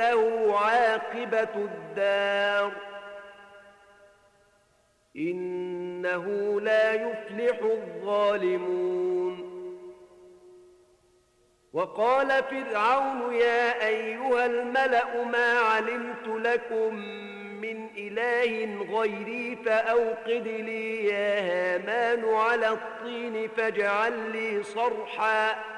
له عاقبة الدار إنه لا يفلح الظالمون. وقال فرعون يا أيها الملأ ما علمت لكم من إله غيري فأوقد لي يا هامان على الطين فاجعل لي صرحا